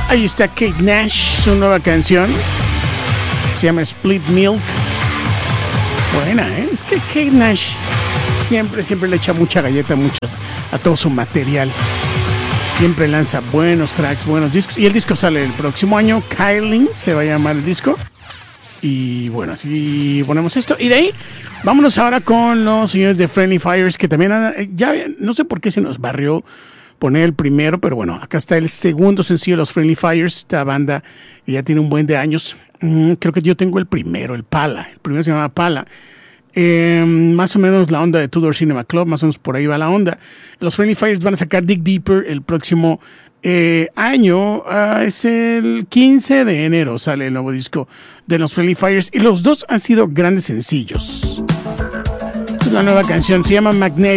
Ahí está Kate Nash, su nueva canción. Se llama Split Milk. Buena, ¿eh? Es que Kate Nash siempre le echa mucha galleta a todo su material. Siempre lanza buenos tracks, buenos discos. Y el disco sale el próximo año. Kylie se va a llamar el disco. Y bueno, así ponemos esto. Y de ahí, vámonos ahora con los señores de Friendly Fires, que también ya no sé por qué se nos barrió poner el primero, pero bueno, acá está el segundo sencillo de los Friendly Fires. Esta banda ya tiene un buen de años. Creo que yo tengo el primero, el Pala. El primero se llama Pala. Más o menos la onda de Tudor Cinema Club, más o menos por ahí va la onda. Los Friendly Fires van a sacar Dig Deeper el próximo año. Es el 15 de enero sale el nuevo disco de los Friendly Fires y los dos han sido grandes sencillos. Esta es la nueva canción, se llama Magnetic.